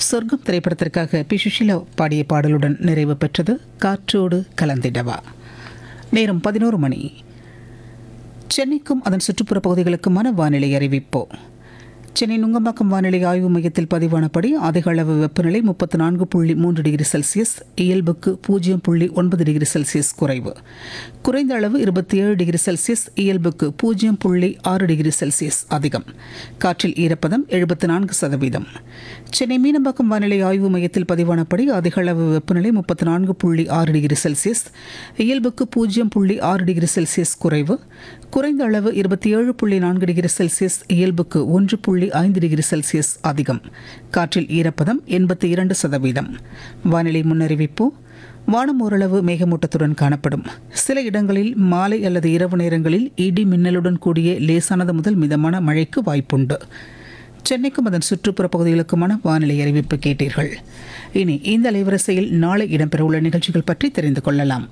சொர்க்கம் திரைப்படத்திற்காக பி சுஷீலா பாடிய பாடலுடன் நிறைவு பெற்றது காற்றோடு கலந்திடவா. நேரம் 11 மணி. சென்னைக்கும் அதன் சுற்றுப்புற பகுதிகளுக்குமான வானிலை அறிவிப்போ. சென்னை நுங்கம்பாக்கம் வானிலை ஆய்வு மையத்தில் பதிவானபடி அதிக அளவு வெப்பநிலை 34.3 டிகிரி செல்சியஸ், இயல்புக்கு 0.9 டிகிரி செல்சியஸ் குறைவு. குறைந்த அளவு 27 டிகிரி செல்சியஸ், இயல்புக்கு 0.6 டிகிரி செல்சியஸ் அதிகம். காற்றில் ஈரப்பதம் 74%. சென்னை மீனம்பாக்கம் வானிலை ஆய்வு மையத்தில் பதிவானபடி அதிக அளவு வெப்பநிலை 34.6 டிகிரி செல்சியஸ், இயல்புக்கு 0.6 டிகிரி செல்சியஸ் குறைவு. குறைந்த அளவு 27.4 டிகிரி செல்சியஸ், இயல்புக்கு 1.5 டிகிரி செல்சியஸ் அதிகம். காற்றில் ஈரப்பதம் 82%. வானிலை முன்னறிவிப்பு. வானம் ஓரளவு மேகமூட்டத்துடன் காணப்படும். சில இடங்களில் மாலை அல்லது இரவு நேரங்களில் இடி மின்னலுடன் கூடிய லேசானது முதல் மிதமான மழைக்கு வாய்ப்புண்டு. சென்னைக்கும் அதன் சுற்றுப்புற பகுதிகளுக்குமான வானிலை அறிவிப்பு கேட்டீர்கள். இனி இந்த அலைவரிசையில் நாளை இடம்பெறவுள்ள நிகழ்ச்சிகள் பற்றி தெரிந்து கொள்ளலாம்.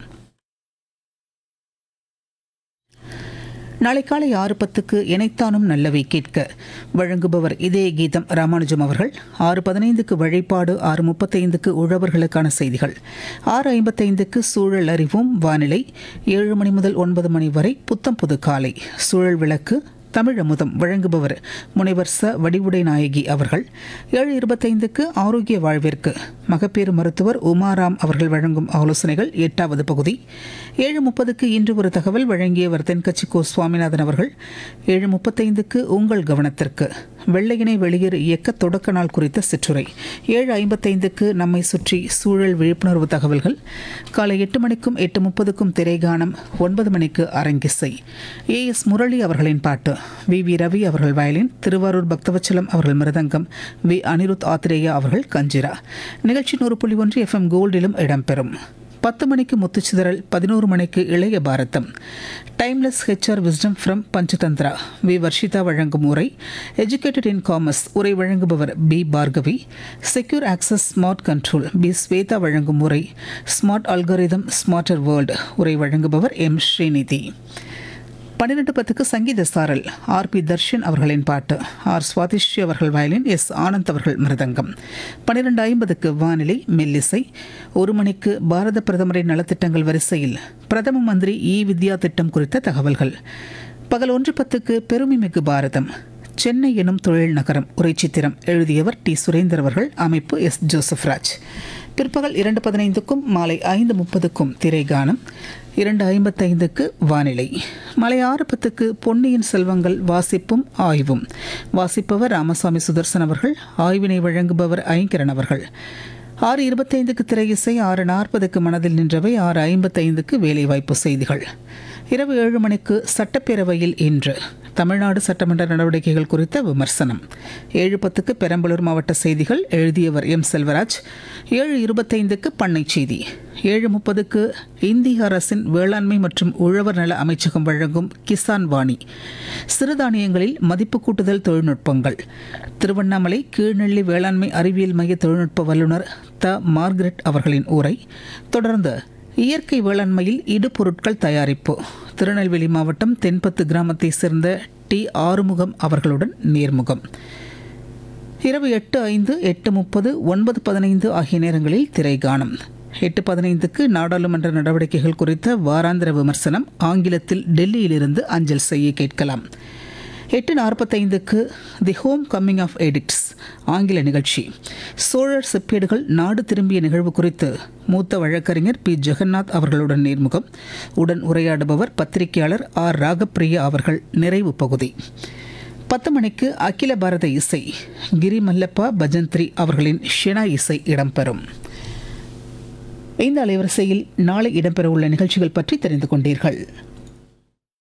நாளை காலை 6:10 இணைத்தானும் நல்லவை கேட்க வழங்குபவர் இதய கீதம் ராமானுஜம் அவர்கள். 6:15 வழிபாடு, 6:35 உழவர்களுக்கான செய்திகள், 6:55 சூழல் அறிவோம் வானிலை, 7 மணி முதல் 9 மணி வரை புத்தம் புது காலை சூழல் விளக்கு தமிழமுதம் வழங்குபவர் முனைவர் ச வடிவுடை நாயகி அவர்கள். 7:25 ஆரோக்கிய வாழ்விற்கு மகப்பேறு மருத்துவர் உமாராம் அவர்கள் வழங்கும் ஆலோசனைகள் 8வது பகுதி. 7:30 இன்று ஒரு தகவல் வழங்கியவர் தென்கட்சி கோ சுவாமிநாதன் அவர்கள். 7:35 உங்கள் கவனத்திற்கு வெள்ளையினை வெளியேறு இயக்க தொடக்க நாள் குறித்த சிற்றுரை. 7:55 நம்மை சுற்றி சூழல் விழிப்புணர்வு தகவல்கள். காலை 8 மணிக்கும் 8:30க்கும் திரைகானம், 9 மணிக்கு அரங்கிசை. ஏஎஸ் முரளி அவர்களின் பாட்டு, வி ரவி அவர்கள் வயலின், திருவாரூர் பக்தவச்சலம் அவர்கள் மிருதங்கம், வி அனிருத் ஆத்திரேயா அவர்கள் கஞ்சிரா. நிகழ்ச்சி 100.1 FM கோல்டிலும் இடம்பெறும். 10 மணிக்கு முத்துச்சிதறல், 11 மணிக்கு இளைய பாரதம், timeless HR wisdom from Panchatantra, we Varshitha வழங்கும் உரை, எஜுகேட்டட் இன் காமர்ஸ் உரை வழங்குபவர் B Bhargavi, secure access smart control B Shweta வழங்கும் உரை, ஸ்மார்ட் அல்காரிதம் ஸ்மார்ட்டர் வேர்ல்டு உரை வழங்குபவர் எம் ஸ்ரீநிதி. 12:10 சங்கீத சாரல், RP தர்ஷன் அவர்களின் பாட்டு, ஆர் சுவாதிஸ்ரீ அவர்கள் வயலின், எஸ் ஆனந்த் அவர்கள் மிருதங்கம். 12:50 வானிலை மெல்லிசை. 1 மணிக்கு பாரத பிரதமரின் நலத்திட்டங்கள் வரிசையில் பிரதம மந்திரி வித்யா திட்டம் குறித்த தகவல்கள். பகல் 1:10 பெருமைமிகு பாரதம் சென்னை எனும் தொழில் நகரம் உரை சித்திரம் எழுதியவர் டி சுரேந்தர் அவர்கள், அமைப்பு எஸ் ஜோசப்ராஜ். பிற்பகல் 2:15க்கும் மாலை 5:30க்கும் திரைகானம். 2:55 வானிலை. மாலை 6:10 பொன்னியின் செல்வங்கள் வாசிப்பும் ஆய்வும். வாசிப்பவர் ராமசாமி சுதர்சன் அவர்கள், ஆய்வினை வழங்குபவர் ஐங்கரன் அவர்கள். 6:25 திரை இசை, 6:40 மனதில் நின்றவை, 6:55 வேலைவாய்ப்பு செய்திகள். இரவு 7 மணிக்கு சட்டப்பேரவையில் இன்று தமிழ்நாடு சட்டமன்ற நடவடிக்கைகள் குறித்த விமர்சனம். 7:10 பெரம்பலூர் மாவட்ட செய்திகள் எழுதியவர் எம் செல்வராஜ். 7:25 பண்ணை செய்தி. 7:30 இந்திய அரசின் வேளாண்மை மற்றும் உழவர் நல அமைச்சகம் வழங்கும் கிசான் வாணி, சிறுதானியங்களில் மதிப்பு கூட்டுதல் தொழில்நுட்பங்கள், திருவண்ணாமலை கீழ்நெல்லி வேளாண்மை அறிவியல் மைய தொழில்நுட்ப வல்லுநர் த மார்கரெட் அவர்களின் உரை. தொடர்ந்து இயற்கை வேளாண்மையில் இடுபொருட்கள் தயாரிப்பு, திருநெல்வேலி மாவட்டம் தென்பத்து கிராமத்தை சேர்ந்த டி ஆறுமுகம் அவர்களுடன் நேர்முகம். இரவு 8:05, 8:30, 9:15 ஆகிய நேரங்களில் திரைகானம். 8:15 நாடாளுமன்ற நடவடிக்கைகள் குறித்த வாராந்திர விமர்சனம் ஆங்கிலத்தில் டெல்லியிலிருந்து அஞ்சல் செய்ய கேட்கலாம். 8:45 the home coming of edicts ஆங்கில நிகழ்ச்சி. சோழர் செப்பேடுகள் நாடு திரும்பிய நிகழ்வு குறித்து மூத்த வழக்கறிஞர் பி ஜெகநாத் அவர்களுடன் நேர்முகம். உடன் உரையாடுபவர் பத்திரிகையாளர் ஆர் ராகப்பிரியா அவர்கள். நிறைவு பகுதி. 10 மணிக்கு அகில பாரத இசை, கிரி மல்லப்பா பஜந்திரி அவர்களின் ஷெனா இசை இடம்பெறும். இந்த அலைவரிசையில் நாளை இடம்பெறவுள்ள நிகழ்ச்சிகள் பற்றி தெரிந்து கொண்டீர்கள்.